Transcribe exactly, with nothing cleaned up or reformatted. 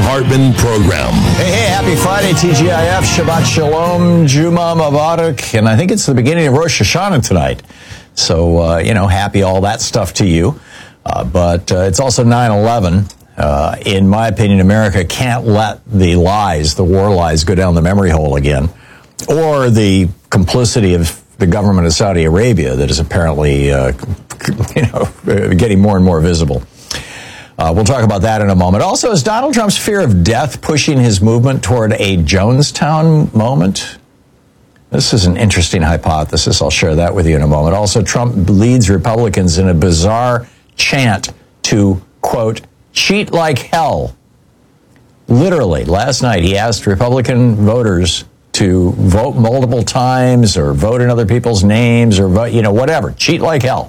Hartman Program. Hey, hey, happy Friday, T G I F, Shabbat Shalom, Juma Mubarak, and I think it's the beginning of Rosh Hashanah tonight. So, uh, you know, happy all that stuff to you. Uh, but uh, it's also nine eleven. Uh, in my opinion, America can't let the lies, the war lies, go down the memory hole again, or the complicity of the government of Saudi Arabia that is apparently, uh, you know, getting more and more visible. Uh, we'll talk about that in a moment. Also, is Donald Trump's fear of death pushing his movement toward a Jonestown moment? This is an interesting hypothesis. I'll share that with you in a moment. Also, Trump leads Republicans in a bizarre chant to, quote, cheat like hell. Literally, last night he asked Republican voters to vote multiple times or vote in other people's names or vote, you know, whatever. Cheat like hell.